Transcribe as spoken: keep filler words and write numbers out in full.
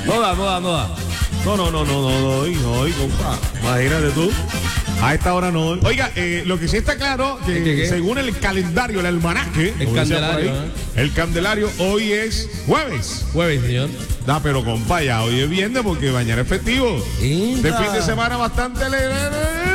No da, no da, no da. No, no, no, no, no, no, no, no, compa. Imagínate tú. A esta hora no. Oiga, eh, lo que sí está claro, que ¿Qué, qué? según el calendario, el almanaque, El como decía por candelario, ahí, el candelario, hoy es jueves. Jueves, señor. Da, pero compa, ya hoy es viernes porque mañana es festivo. Inda. De fin de semana bastante alegre.